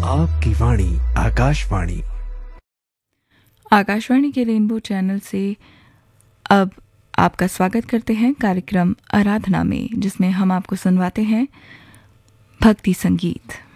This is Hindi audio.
आपकी वाणी आकाशवाणी। आकाशवाणी के रेनबो चैनल से अब आपका स्वागत करते हैं कार्यक्रम आराधना में, जिसमें हम आपको सुनवाते हैं भक्ति संगीत।